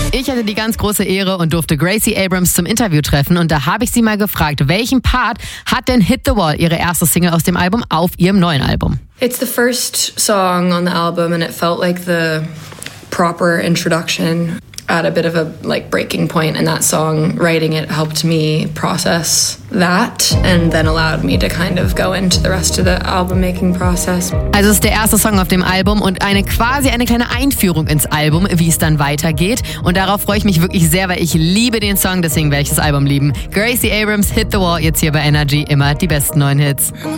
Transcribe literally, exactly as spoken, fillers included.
Ich hatte die ganz große Ehre und durfte Gracie Abrams zum Interview treffen und da habe ich sie mal gefragt, welchen Part hat denn Hit the Wall, ihre erste Single aus dem Album, auf ihrem neuen Album? It's the first song on the album and it felt like the proper introduction at a bit of a like breaking point in that song. Writing it helped me process that and then allowed me to kind of go into the rest of the album making process. Also es ist der erste Song auf dem Album und eine quasi eine kleine Einführung ins Album, wie es dann weitergeht. Und darauf freue ich mich wirklich sehr, weil ich liebe den Song, deswegen werde ich das Album lieben. Gracie Abrams, Hit the Wall, jetzt hier bei Energy, immer die besten neuen Hits.